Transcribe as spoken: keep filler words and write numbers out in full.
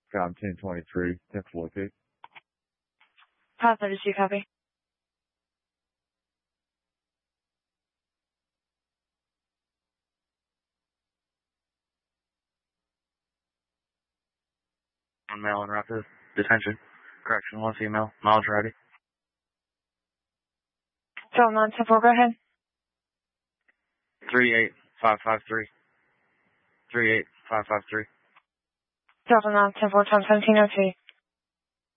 Com ten twenty-three, ten to locate. Pass thirty-two, copy. One male in rapid detention. Correction, one female. Mileage ready. twelve nine ten four, go ahead. three eight five five three. three eight five five three. twelve nine ten four, time seventeen oh two.